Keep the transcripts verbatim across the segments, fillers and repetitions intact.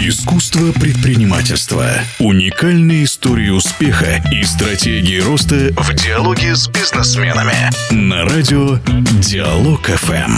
Искусство предпринимательства. Уникальные истории успеха и стратегии роста в диалоге с бизнесменами. На радио Диалог эф эм.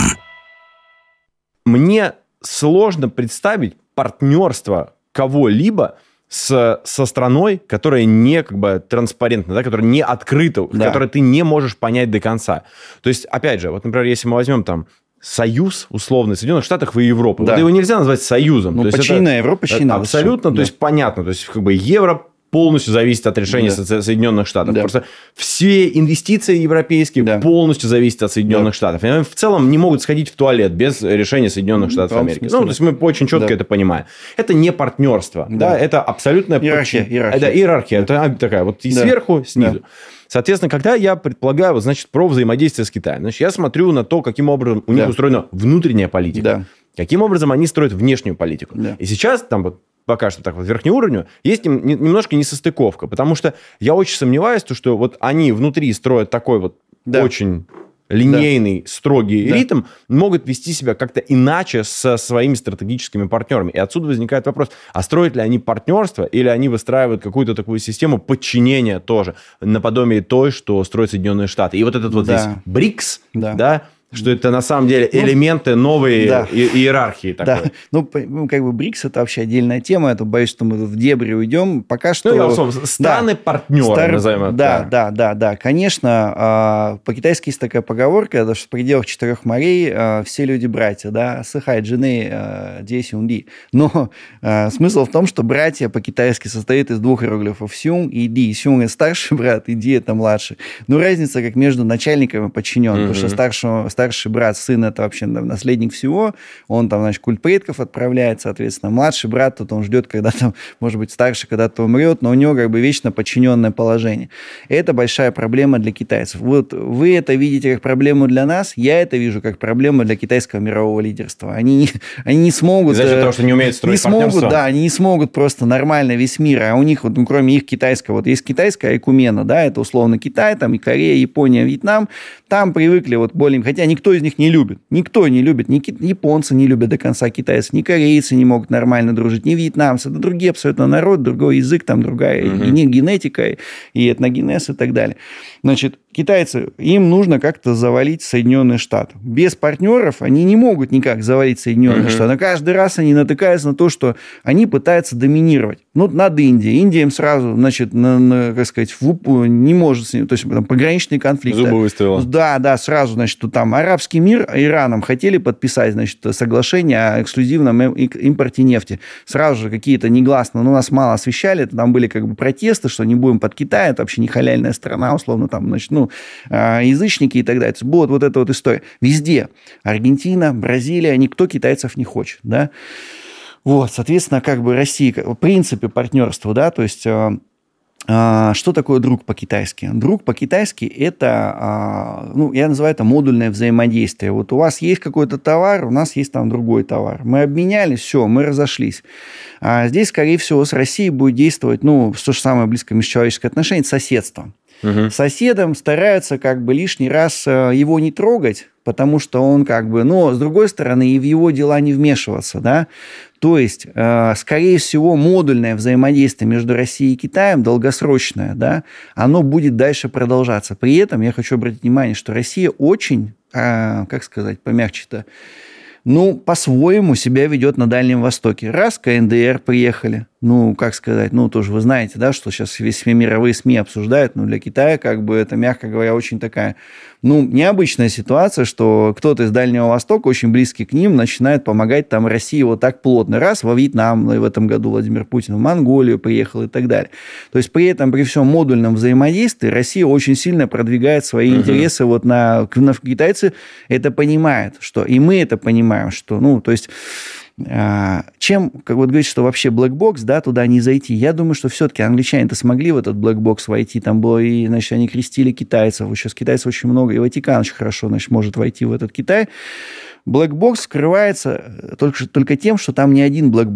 Мне сложно представить партнерство кого-либо с, со страной, которая не как бы транспарентна, да, которая не открыта, да. которую ты не можешь понять до конца. То есть, опять же, вот, например, если мы возьмем там Союз, условно, Соединенных Штатов и Европы. Да. Вот его нельзя назвать союзом. Ну, почти на Европу, почти на абсолютно, все. то есть, да. понятно. То есть, как бы евро полностью зависит от решения да. Соединенных Штатов. Да. Просто все инвестиции европейские да. полностью зависят от Соединенных да. Штатов. И они в целом не могут сходить в туалет без решения Соединенных Штатов в Америки. Смысле, ну, то есть, мы очень четко да. это понимаем. Это не партнерство. Да. Да, это абсолютная иерархия. Подчин... Иерархия. Да, иерархия. Да. Это такая вот и да. сверху, снизу. Да. Соответственно, когда я предполагаю, вот, значит, про взаимодействие с Китаем, значит, я смотрю на то, каким образом у них да. устроена внутренняя политика, да. каким образом они строят внешнюю политику. Да. И сейчас, там вот, пока что так вот верхнеуровневую, есть немножко несостыковка, потому что я очень сомневаюсь, что вот они внутри строят такой вот да. очень линейный, да. строгий да. ритм, могут вести себя как-то иначе со своими стратегическими партнерами. И отсюда возникает вопрос, а строят ли они партнерство, или они выстраивают какую-то такую систему подчинения тоже, наподобие той, что строят Соединенные Штаты. И вот этот вот да. весь БРИКС, да, да что это на самом деле элементы ну, новой да. и- иерархии. Такой. Да, ну, как бы БРИКС это вообще отдельная тема, это боюсь, что мы в дебри уйдем. Пока что... Ну, я условно, страны-партнеры, да, Стар... назовем это. Да, да, да, да, конечно, по-китайски есть такая поговорка, что в пределах четырех морей все люди братья, да, сыхай джины, десь унди. Но смысл в том, что братья по-китайски состоят из двух иероглифов сюн и ди. Сюн – это старший брат, и ди – это младший. Но разница как между начальниками и подчиненными, mm-hmm. потому что старшего старший брат, сын, это вообще наследник всего, он там, значит, культ предков отправляет, соответственно, младший брат, тут он ждет, когда там, может быть, старший когда-то умрет, но у него как бы вечно подчиненное положение. Это большая проблема для китайцев. Вот вы это видите как проблему для нас, я это вижу как проблему для китайского мирового лидерства. Они, они не смогут... Из-за того, что не умеют строить не партнерство? Смогут, да, они не смогут просто нормально весь мир, а у них, вот, ну, кроме их китайского, вот есть китайская айкумена, да, это условно Китай, там и Корея, Япония, Вьетнам, там привыкли вот более... Хотя никто из них не любит. Никто не любит. Ни японцы не любят до конца китайцев, ни корейцы не могут нормально дружить, ни вьетнамцы. Это другие абсолютно народ, другой язык, там другая mm-hmm. и генетика, и этногенез и так далее. Значит, китайцы, им нужно как-то завалить Соединенные Штаты. Без партнеров они не могут никак завалить Соединенные mm-hmm. Штаты. Но каждый раз они натыкаются на то, что они пытаются доминировать. Ну, над Индией. Индия им сразу, значит, на, на, как сказать, в, не может с ним, то есть там пограничные конфликты. Зубы выставила. Да, да, сразу, значит, там арабский мир Ираном хотели подписать, значит, соглашение о эксклюзивном импорте нефти. Сразу же какие-то негласно, ну, нас мало освещали, там были как бы протесты, что не будем под Китай, это вообще не халяльная страна, условно, там, значит, ну, язычники и так далее. Вот, вот эта вот история. Везде. Аргентина, Бразилия, никто китайцев не хочет, да. Вот, соответственно, как бы Россия, в принципе, партнерство, да, то есть... Что такое друг по-китайски? Друг по-китайски – это, ну, я называю это модульное взаимодействие. Вот у вас есть какой-то товар, у нас есть там другой товар. Мы обменялись, все, мы разошлись. А здесь, скорее всего, с Россией будет действовать, ну, то же самое близкое межчеловеческое отношение – соседство. Угу. Соседом стараются как бы лишний раз его не трогать, потому что он как бы, но с другой стороны и в его дела не вмешиваться, да. То есть, скорее всего, модульное взаимодействие между Россией и Китаем, долгосрочное, да, оно будет дальше продолжаться. При этом я хочу обратить внимание, что Россия очень, как сказать, помягче-то, ну, по-своему себя ведет на Дальнем Востоке. Раз ка эн дэ эр приехали, ну, как сказать, ну, тоже вы знаете, да, что сейчас весь мировые СМИ обсуждают, но для Китая, как бы, это, мягко говоря, очень такая, ну, необычная ситуация, что кто-то из Дальнего Востока, очень близкий к ним, начинает помогать там России вот так плотно. Раз во Вьетнам, в этом году Владимир Путин в Монголию приехал и так далее. То есть, при этом, при всем модульном взаимодействии, Россия очень сильно продвигает свои uh-huh. интересы вот на, на... Китайцы это понимают, что, и мы это понимаем, что, ну, то есть... Чем, как вот говорить, что вообще блэкбокс, да, туда не зайти. Я думаю, что все-таки англичане-то смогли в этот блэкбокс войти. Там было и, значит, они крестили китайцев. Сейчас китайцев очень много, и Ватикан очень хорошо, значит, может войти в этот Китай. Блэкбокс скрывается только, только тем, что там не один блэкбокс.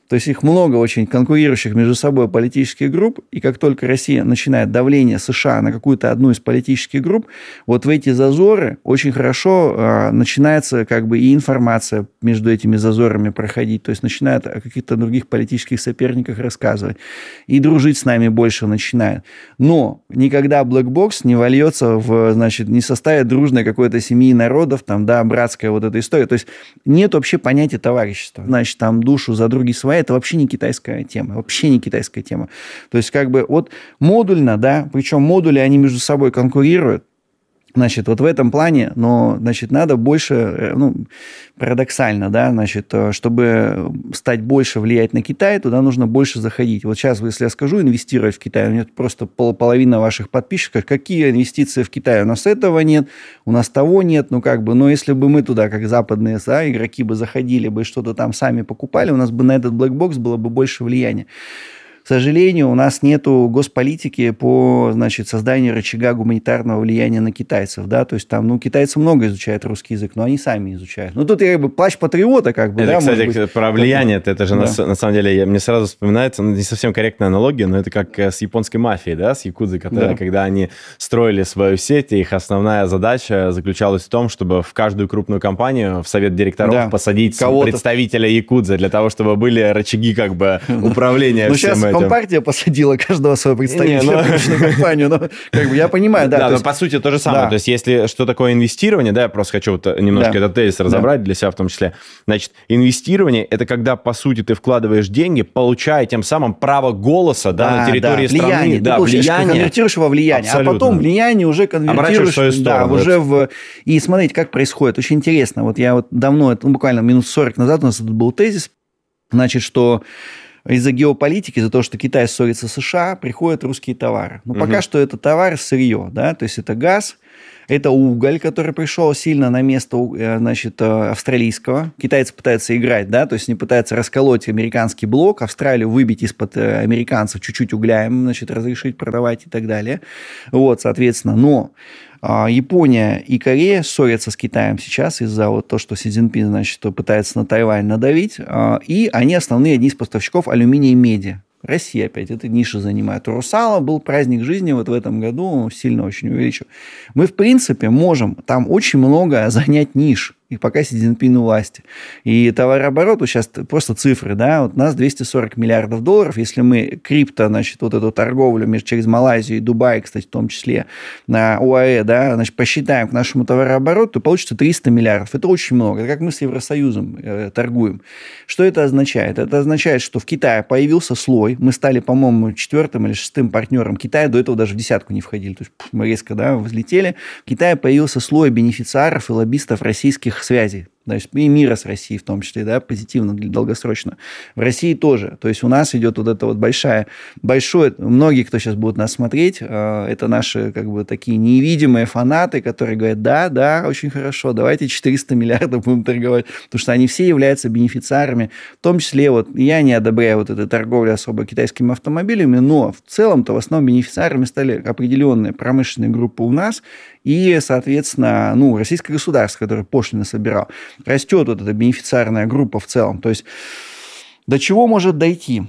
То есть их много очень конкурирующих между собой политических групп, и как только Россия начинает давление США на какую-то одну из политических групп, вот в эти зазоры очень хорошо э, начинается как бы и информация между этими зазорами проходить, то есть начинают о каких-то других политических соперниках рассказывать, и дружить с нами больше начинает. Но никогда Blackbox не вольется в, значит, не составит дружной какой-то семьи народов, там, да, братская вот эта история. То есть нет вообще понятия товарищества. Значит, там душу за други свои, это вообще не китайская тема, вообще не китайская тема. То есть как бы вот модульно, да, причем модули, они между собой конкурируют. Значит, вот в этом плане, но, значит, надо больше, ну, парадоксально, да, значит, чтобы стать больше влиять на Китай, туда нужно больше заходить. Вот сейчас, если я скажу инвестировать в Китай, у меня просто половина ваших подписчиков, какие инвестиции в Китай? У нас этого нет, у нас того нет, ну, как бы, но если бы мы туда, как западные, да, игроки бы заходили бы, что-то там сами покупали, у нас бы на этот блэкбокс было бы больше влияния. К сожалению, у нас нет госполитики по, значит, созданию рычага гуманитарного влияния на китайцев, да, то есть там, ну, китайцы много изучают русский язык, но они сами изучают. Ну, тут как бы плащ патриота, как бы, это, да, кстати, может быть, про влияние, это, это же да. на, на самом деле, я, мне сразу вспоминается, ну, не совсем корректная аналогия, но это как с японской мафией, да, с якудзой, которые, да. когда они строили свою сеть, их основная задача заключалась в том, чтобы в каждую крупную компанию, в совет директоров да. посадить кого-то. Представителя якудзы, для того, чтобы были рычаги, как бы, управления всем этим. Ну, сейчас Компартия посадила каждого своего представителя в личную компанию. Но, как бы, я понимаю, да. Да, но есть... по сути то же самое. Да. То есть если что такое инвестирование, да, я просто хочу вот немножко да. этот тезис разобрать да. для себя в том числе. Значит, инвестирование – это когда, по сути, ты вкладываешь деньги, получая тем самым право голоса да, да, на территории да, страны. Влияние. Да, ты влияние. конвертируешь его в влияние, Абсолютно. А потом влияние уже конвертируешь в свою сторону, да, уже в... И смотрите, как происходит. Очень интересно. Вот я вот давно, ну, буквально минут сорок назад у нас тут был тезис, значит, что из-за геополитики, из-за того, что Китай ссорится с США, приходят русские товары. Но угу. пока что это товар сырье, да, то есть это газ, это уголь, который пришел сильно на место, значит, австралийского. Китайцы пытаются играть, да, то есть они пытаются расколоть американский блок, Австралию выбить из-под американцев, чуть-чуть угля им, значит, разрешить продавать и так далее. Вот, соответственно, но Япония и Корея ссорятся с Китаем сейчас из-за вот того, что Си Цзиньпин, значит, пытается на Тайвань надавить, и они основные одни из поставщиков алюминия и меди. Россия опять этой ниши занимает. У Русала был праздник жизни вот в этом году, сильно очень увеличил. Мы, в принципе, можем там очень много занять ниш, и пока Си Цзиньпин у власти. И товарооборот, вот сейчас просто цифры, да, вот у нас двести сорок миллиардов долларов, если мы крипто, значит, вот эту торговлю через Малайзию и Дубай, кстати, в том числе, на ОАЭ, да, значит, посчитаем к нашему товарообороту, то получится триста миллиардов. Это очень много. Это как мы с Евросоюзом э, торгуем. Что это означает? Это означает, что в Китае появился слой, мы стали, по-моему, четвертым или шестым партнером Китая, до этого даже в десятку не входили, то есть мы резко, да, взлетели. В Китае появился слой бенефициаров и лоббистов российских связей, значит, и мира с Россией в том числе, да, позитивно, долгосрочно. В России тоже. То есть у нас идет вот это вот большая, большое, многие, кто сейчас будут нас смотреть, это наши как бы такие невидимые фанаты, которые говорят, да, да, очень хорошо, давайте четыреста миллиардов будем торговать, потому что они все являются бенефициарами, в том числе вот я не одобряю вот эту торговлю особо китайскими автомобилями, но в целом-то в основном бенефициарами стали определенные промышленные группы у нас и, соответственно, ну, российское государство, которое пошлины собирал. Растет вот эта бенефициарная группа в целом. То есть до чего может дойти?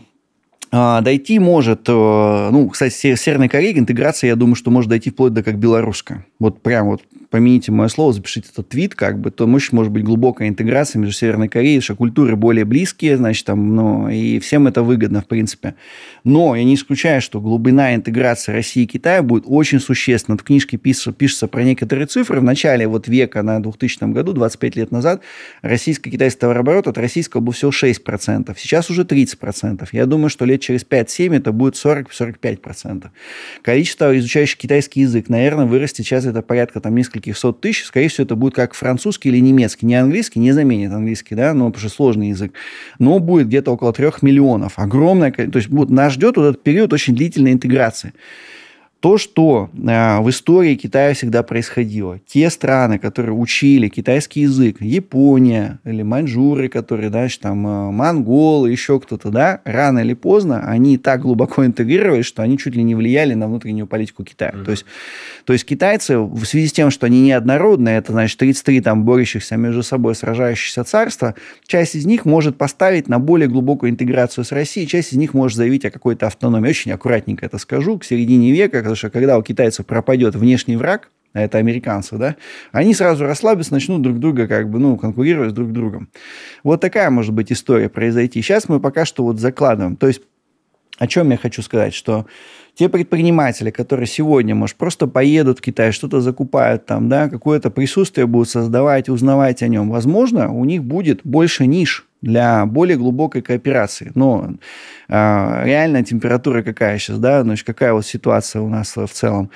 Дойти может, ну, кстати, с Северной Кореей интеграция, я думаю, что может дойти вплоть до как белорусская. Вот прям вот помяните мое слово, запишите этот твит, как бы, то может, может быть глубокая интеграция между Северной Кореей, что культуры более близкие, значит, там, ну, и всем это выгодно, в принципе. Но я не исключаю, что глубина интеграции России и Китая будет очень существенна. В книжке пишется, пишется про некоторые цифры. В начале вот века, на двухтысячном году, двадцать пять лет назад, российско-китайский товарооборот от российского был всего шесть процентов. Сейчас уже тридцать процентов. Я думаю, что лет через пять-семь это будет сорок-сорок пять процентов. Количество изучающих китайский язык, наверное, вырастет. Сейчас это порядка там нескольких сот тысяч. Скорее всего, это будет как французский или немецкий. Не английский, не заменит английский, да, но потому что сложный язык. Но будет где-то около трех миллионов. Огромное, то есть будет, нас ждет вот этот период очень длительной интеграции. То, что э, в истории Китая всегда происходило. Те страны, которые учили китайский язык, Япония или маньчжуры, которые, значит, там, э, монголы, еще кто-то, да, рано или поздно они так глубоко интегрировались, что они чуть ли не влияли на внутреннюю политику Китая. Mm-hmm. То есть, то есть китайцы, в связи с тем, что они неоднородные, это, значит, тридцать три там борющихся между собой сражающихся царства, часть из них может поставить на более глубокую интеграцию с Россией, часть из них может заявить о какой-то автономии. Очень аккуратненько это скажу, к середине века, потому что когда у китайцев пропадет внешний враг, а это американцы, да, они сразу расслабятся, начнут друг друга как бы, ну, конкурировать друг с другом. Вот такая может быть история произойти. Сейчас мы пока что вот закладываем. То есть, о чем я хочу сказать, что те предприниматели, которые сегодня, может, просто поедут в Китай, что-то закупают там, да, какое-то присутствие будут создавать, узнавать о нем, возможно, у них будет больше ниш для более глубокой кооперации. Но э, реальная температура какая сейчас, да, значит, какая вот ситуация у нас в целом?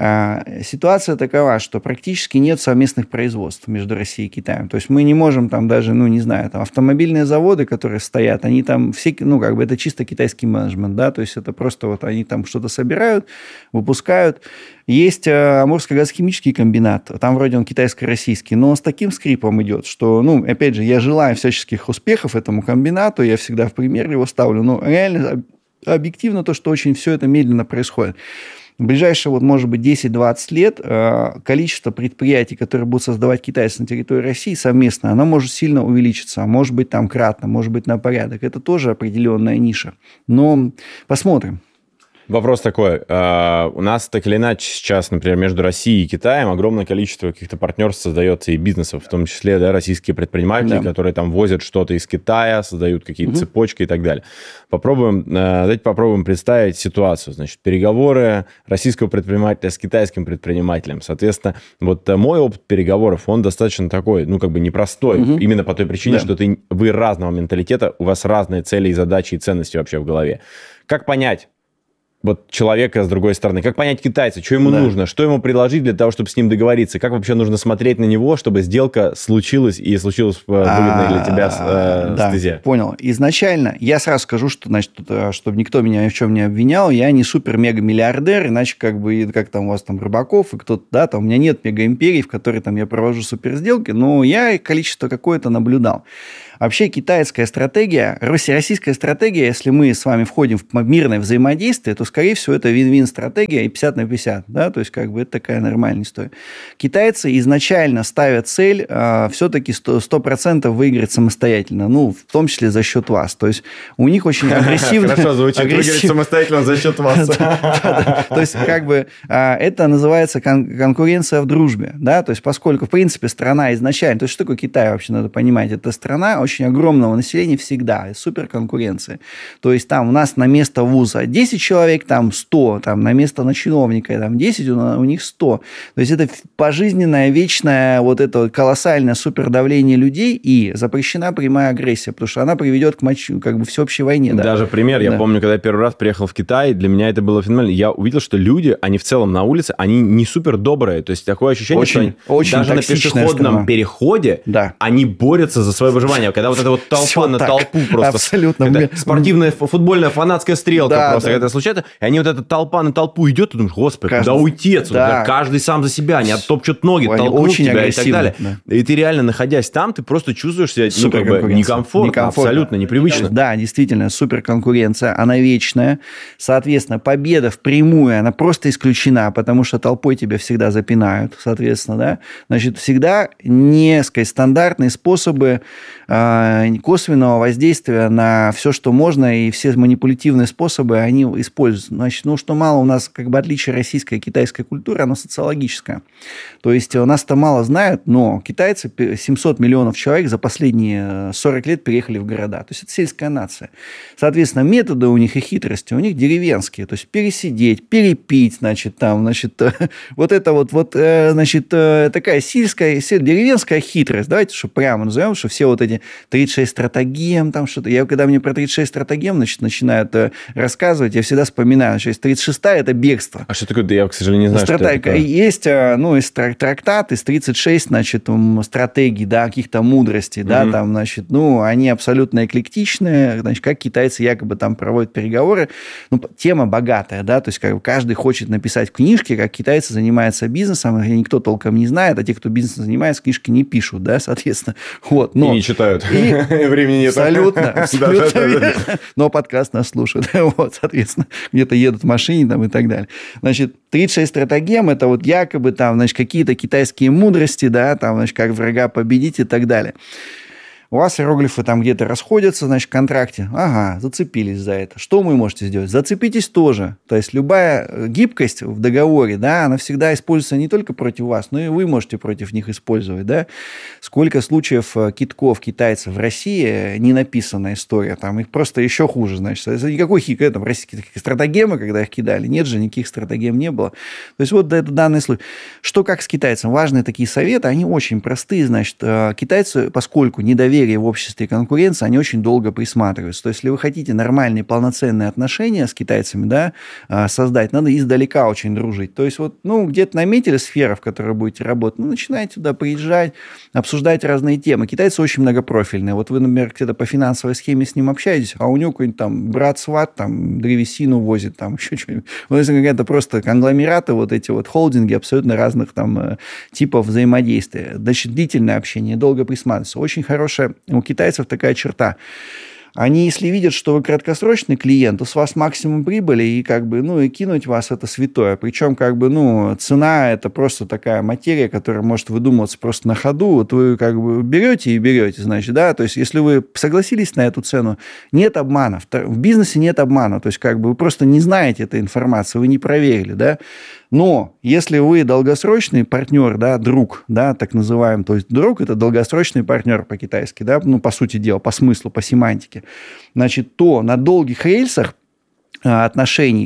Э, ситуация такова, что практически нет совместных производств между Россией и Китаем. То есть мы не можем там даже, ну, не знаю, там автомобильные заводы, которые стоят, они там все, ну, как бы это чисто китайский менеджмент, да, то есть это просто вот они там что-то собирают, выпускают. Есть Амурский газохимический комбинат, там вроде он китайско-российский, но он с таким скрипом идет, что, ну, опять же, я желаю всяческих успехов этому комбинату, я всегда в пример его ставлю, но реально объективно то, что очень все это медленно происходит. В ближайшие, вот, может быть, десять-двадцать лет количество предприятий, которые будут создавать китайцы на территории России совместно, оно может сильно увеличиться, может быть, там кратно, может быть, на порядок. Это тоже определенная ниша. Но посмотрим. Вопрос такой. У нас так или иначе сейчас, например, между Россией и Китаем огромное количество каких-то партнерств создается и бизнесов, в том числе, да, российские предприниматели, да, которые там возят что-то из Китая, создают какие-то угу. цепочки и так далее. Попробуем, давайте попробуем представить ситуацию. Значит, переговоры российского предпринимателя с китайским предпринимателем. Соответственно, вот мой опыт переговоров, он достаточно такой, ну, как бы непростой. Угу. Именно по той причине, да. что ты, вы разного менталитета, у вас разные цели и задачи и ценности вообще в голове. Как понять вот человека с другой стороны? Как понять китайца? Что ему да. нужно? Что ему предложить для того, чтобы с ним договориться? Как вообще нужно смотреть на него, чтобы сделка случилась и случилась в выгодной для тебя э, да, стезе? Понял. Изначально я сразу скажу, что, значит, чтобы никто меня ни в чем не обвинял, я не супер-мега-миллиардер, иначе как бы, как там у вас там Рыбаков и кто-то, да, там у меня нет мега-империй, в которой там я провожу суперсделки, но я количество какое-то наблюдал. Вообще китайская стратегия, российская стратегия, если мы с вами входим в мирное взаимодействие, то, скорее всего, это вин-вин стратегия и пятьдесят на пятьдесят. Да? То есть, как бы это такая нормальная история. Китайцы изначально ставят цель э, все-таки сто процентов выиграть самостоятельно, ну, в том числе за счет вас. То есть, у них очень агрессивно... Хорошо звучит, выиграть самостоятельно за счет вас. То есть, как бы, это называется конкуренция в дружбе. То есть, поскольку, в принципе, страна изначально... То есть, что такое Китай вообще, надо понимать? Это страна очень огромного населения всегда, суперконкуренция. То есть там у нас на место вуза десять человек, там сто, там на место на чиновника там десять, у, у них сто. То есть это пожизненное, вечное вот это колоссальное супердавление людей и запрещена прямая агрессия, потому что она приведет к матчу, как бы всеобщей войне. Да. Даже пример, да. я помню, когда я первый раз приехал в Китай, для меня это было феноменально. Я увидел, что люди, они в целом на улице, они не супер добрые. То есть такое ощущение, очень, что они очень даже на пешеходном страна. переходе да. они борются за свое выживание. Когда вот эта вот толпа Все на так. толпу просто. Абсолютно. Это спортивная, футбольная фанатская стрелка да, просто. Да. Когда это случается, и они вот эта толпа на толпу идет, ты думаешь, господи, каждый... куда уйти отсюда? Да. Каждый сам за себя, они оттопчут ноги, они толкнут тебя и так далее. Да. И ты реально, находясь там, ты просто чувствуешь себя ну, как бы некомфортно, некомфортно, абсолютно непривычно. Да, действительно, суперконкуренция, она вечная. Соответственно, победа впрямую, она просто исключена, потому что толпой тебя всегда запинают, соответственно, да. Значит, всегда не, сказать, стандартные способы э, косвенного воздействия на все, что можно, и все манипулятивные способы, они используются. Значит, ну, что мало у нас, как бы, отличие российской и китайской культуры, оно социологическое. То есть, у нас-то мало знают, но китайцы, семьсот миллионов человек за последние сорок лет переехали в города. То есть, это сельская нация. Соответственно, методы у них и хитрости у них деревенские. То есть, пересидеть, перепить, значит, там, значит, вот это вот, вот, значит, такая сельская, деревенская хитрость. Давайте, что прямо назовем, что все вот эти тридцать шесть стратегем, там что-то. Я, когда мне про тридцать шесть стратегем значит, начинают э, рассказывать, я всегда вспоминаю, что есть тридцать шестая – это бегство. А что такое? Да я, к сожалению, не знаю, Стратег... что это такое. Есть, ну, есть трактат из тридцать шесть, значит, стратегий, да, каких-то мудростей, mm-hmm. да, там, значит, ну, они абсолютно эклектичные, значит, как китайцы якобы там проводят переговоры. Ну, тема богатая, да, то есть как бы каждый хочет написать в книжке, как китайцы занимаются бизнесом, и никто толком не знает, а те, кто бизнесом занимается, книжки не пишут, да, соответственно. Вот, но... И не читают. И... Времени нет. Абсолютно, абсолютно. Но подкаст нас слушают, вот, соответственно, где-то едут в машине там и так далее. Значит, тридцать шесть стратегем – это вот якобы там, значит, какие-то китайские мудрости, да, там, значит, как врага победить и так далее. У вас иероглифы там где-то расходятся, значит, в контракте. Ага, зацепились за это. Что вы можете сделать? Зацепитесь тоже. То есть любая гибкость в договоре, да, она всегда используется не только против вас, но и вы можете против них использовать, да. Сколько случаев китков китайцев в России не написана история, там их просто еще хуже, значит. Никакой хик, это в России стратегемы, когда их кидали, нет же, никаких стратегем не было. То есть вот это данный случай. Что как с китайцем? Важные такие советы, они очень простые, значит. Китайцы, поскольку недоверие в обществе и конкуренция, они очень долго присматриваются. То есть, если вы хотите нормальные, полноценные отношения с китайцами, да, создать, надо издалека очень дружить. То есть, вот, ну, где-то наметили сферу, в которой будете работать, ну, начинайте туда приезжать, обсуждать разные темы. Китайцы очень многопрофильные. Вот вы, например, где-то по финансовой схеме с ним общаетесь, а у него какой-нибудь там брат-сват, там, древесину возит, там, еще что-нибудь. Вот это какая-то просто конгломераты, вот эти вот холдинги абсолютно разных там типов взаимодействия. Значит, длительное общение, долго присматриваться. Очень хорошая у китайцев такая черта. Они, если видят, что вы краткосрочный клиент, то с вас максимум прибыли, и как бы, ну, и кинуть вас это святое. Причем, как бы, ну, цена – это просто такая материя, которая может выдумываться просто на ходу. Вот вы как бы берете и берете, значит, да, то есть, если вы согласились на эту цену, нет обмана. В бизнесе нет обмана, то есть, как бы, вы просто не знаете этой информации, вы не проверили, да. Но если вы долгосрочный партнер, да, друг, да, так называемый, то есть друг – это долгосрочный партнер по-китайски, да, ну, по сути дела, по смыслу, по семантике, значит, то на долгих рельсах отношений,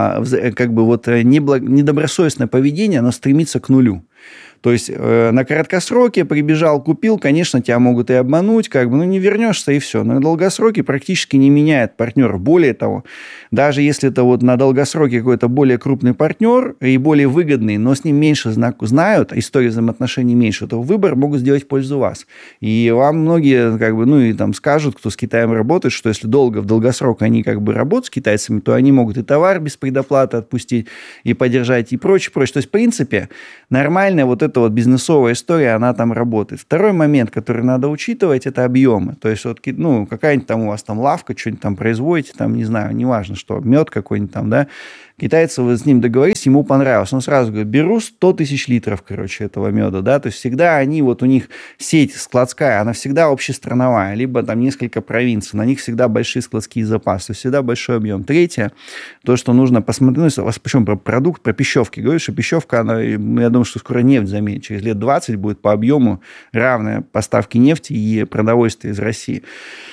как бы вот недобросовестное поведение, оно стремится к нулю. То есть э, на краткосроке прибежал, купил, конечно, тебя могут и обмануть, как бы, ну, не вернешься, и все. На долгосроке практически не меняет партнера. Более того, даже если это вот на долгосроке какой-то более крупный партнер и более выгодный, но с ним меньше знаку знают, истории взаимоотношений меньше, то выбор могут сделать в пользу вас. И вам многие, как бы, ну, и там скажут, кто с Китаем работает, что если долго, в долгосрок они как бы работают с китайцами, то они могут и товар без предоплаты отпустить, и поддержать, и прочее, прочее. То есть, в принципе, нормальная вот эта вот бизнесовая история, она там работает. Второй момент, который надо учитывать, это объемы. То есть, вот, ну, какая-нибудь там у вас там лавка, что-нибудь там производите, там, не знаю, неважно что, мед какой-нибудь там, да, китайцы, вы с ним договорились, ему понравилось. Он сразу говорит, беру сто тысяч литров, короче, этого меда, да, то есть всегда они, вот у них сеть складская, она всегда общестрановая, либо там несколько провинций, на них всегда большие складские запасы, то есть всегда большой объем. Третье, то, что нужно посмотреть, ну, причем про продукт, про пищевки, говорю, что пищевка, она, я думаю, что скоро нефть заменит, через лет двадцать будет по объему равная поставке нефти и продовольствия из России.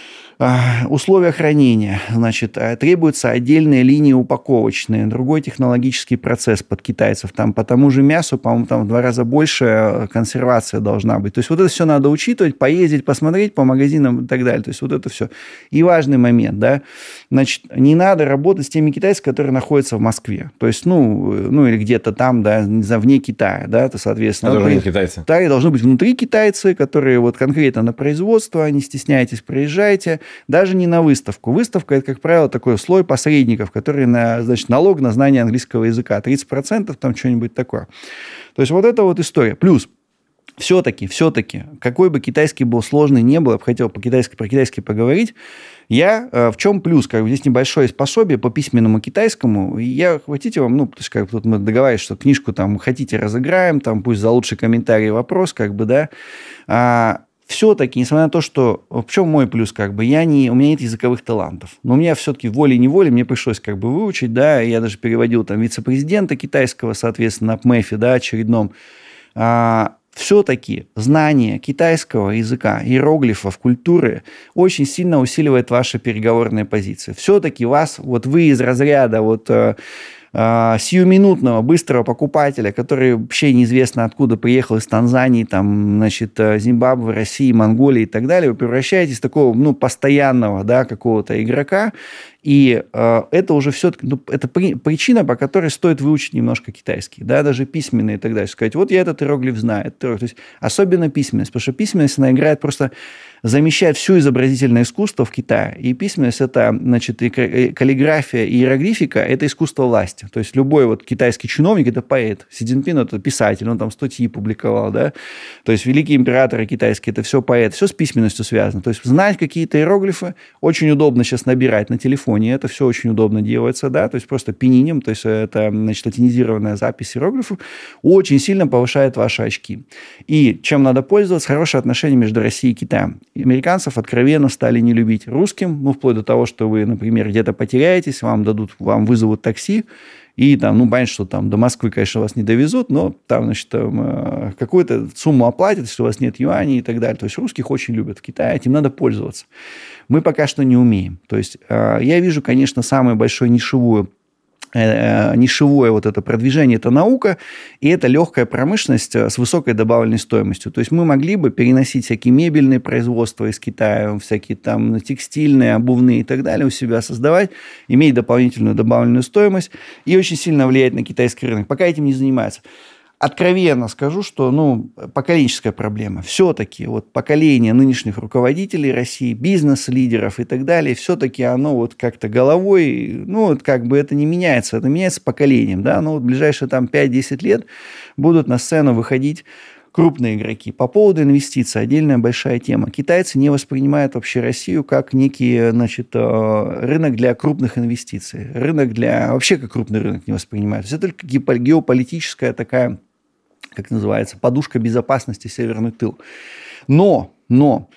Условия хранения. Значит, требуются отдельные линии упаковочные, другой технологический процесс под китайцев. Там по тому же мясу, по-моему, там в два раза больше консервация должна быть. То есть вот это все надо учитывать, поездить, посмотреть по магазинам и так далее. То есть вот это все. И важный момент, да, значит, не надо работать с теми китайцами, которые находятся в Москве. То есть, ну, ну или где-то там, да, вне Китая, да, то, соответственно. Это должны быть китайцы. Да, и должны быть внутри китайцы, которые вот конкретно на производство, не стесняйтесь, проезжайте. Даже не на выставку. Выставка – это, как правило, такой слой посредников, которые, на, значит, налог на знание английского языка. тридцать процентов там что-нибудь такое. То есть, вот это вот история. Плюс, все-таки, все-таки, какой бы китайский был сложный не был, я бы хотел по-китайски, про-китайски поговорить, я э, в чем плюс? Как бы здесь небольшое есть пособие по письменному китайскому. Я, хотите вам, ну, то есть, как бы тут мы договаривались, что книжку там хотите разыграем, там пусть за лучший комментарий вопрос, как бы, да. А, все-таки, несмотря на то, что... В чем мой плюс? Как бы я не... У меня нет языковых талантов. Но у меня все-таки волей-неволей мне пришлось как бы выучить, да, я даже переводил там вице-президента китайского, соответственно, на ПМЭФе, да, очередном. А, все-таки знание китайского языка, иероглифов, культуры очень сильно усиливает ваши переговорные позиции. Все-таки вас, вот вы из разряда вот... сиюминутного, быстрого покупателя, который вообще неизвестно откуда приехал, из Танзании, там, значит, Зимбабве, России, Монголии и так далее, вы превращаетесь в такого, ну, постоянного, да, какого-то игрока, и э, это уже все-таки, ну, это при, причина, по которой стоит выучить немножко китайский, да, даже письменный и так далее, сказать, вот я этот иероглиф знаю, этот иероглиф. То есть особенно письменность, потому что письменность, она играет просто, замещает все изобразительное искусство в Китае, и письменность это, значит, и каллиграфия, и иероглифика, это искусство власти, то есть любой вот китайский чиновник это поэт, Си Цзиньпин это писатель, он там статьи публиковал, да, то есть великие императоры китайские это все поэт, все с письменностью связано, то есть знать какие-то иероглифы очень удобно сейчас набирать на телефоне, это все очень удобно делается, да, то есть просто пининем, то есть это, значит, латинизированная запись иероглифов очень сильно повышает ваши очки. И чем надо пользоваться? Хорошие отношения между Россией и Китаем. Американцев откровенно стали не любить русским, ну, вплоть до того, что вы, например, где-то потеряетесь, вам дадут, вам вызовут такси, и там, ну, понятно, что там до Москвы, конечно, вас не довезут, но там, значит, там, какую-то сумму оплатят, если у вас нет юаней и так далее. То есть русских очень любят в Китае, этим надо пользоваться. Мы пока что не умеем. То есть я вижу, конечно, самую большую нишевую нишевое вот это продвижение, это наука, и это легкая промышленность с высокой добавленной стоимостью. То есть мы могли бы переносить всякие мебельные производства из Китая, всякие там текстильные, обувные и так далее у себя создавать, иметь дополнительную добавленную стоимость и очень сильно влиять на китайский рынок. Пока этим не занимается. Откровенно скажу, что, ну, поколенческая проблема. Все-таки вот поколение нынешних руководителей России, бизнес-лидеров и так далее, все-таки оно вот как-то головой, ну, вот как бы это не меняется, это меняется поколением, да, но вот в ближайшие там пять-десять лет будут на сцену выходить крупные игроки. По поводу инвестиций отдельная большая тема. Китайцы не воспринимают вообще Россию как некий, значит, рынок для крупных инвестиций. Рынок для... Вообще как крупный рынок не воспринимают. То есть это только геополитическая такая, как называется, подушка безопасности, северный тыл. Но, но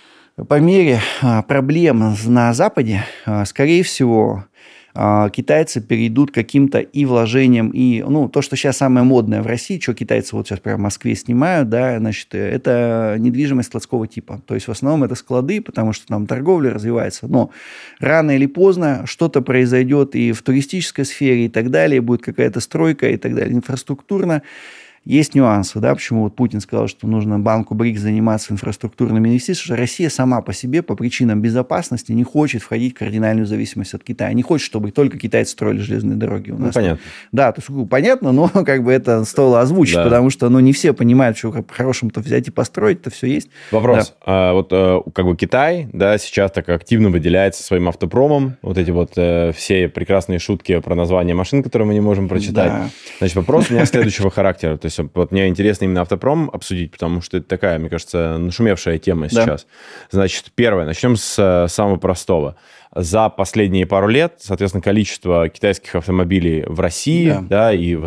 по мере проблем на Западе, скорее всего, китайцы перейдут к каким-то и вложениям, и, ну, то, что сейчас самое модное в России, что китайцы вот сейчас прямо в Москве снимают, да, значит, это недвижимость складского типа. То есть в основном это склады, потому что там торговля развивается. Но рано или поздно что-то произойдет и в туристической сфере, и так далее, будет какая-то стройка, и так далее, инфраструктурно. Есть нюансы, да, почему вот Путин сказал, что нужно банку БРИКС заниматься инфраструктурными инвестициями, что Россия сама по себе по причинам безопасности не хочет входить в кардинальную зависимость от Китая, не хочет, чтобы только китайцы строили железные дороги у нас. Ну, понятно. Да, то есть понятно, но как бы это стоило озвучить, да. Потому что, ну, не все понимают, что по-хорошему-то взять и построить, это все есть. Вопрос. Да. А, вот как бы Китай, да, сейчас так активно выделяется своим автопромом, вот эти вот э, все прекрасные шутки про название машин, которые мы не можем прочитать. Да. Значит, вопрос у меня следующего характера, то есть вот мне интересно именно автопром обсудить, потому что это такая, мне кажется, нашумевшая тема сейчас. Да. Значит, первое, начнем с самого простого. За последние пару лет, соответственно, количество китайских автомобилей в России, да, да и в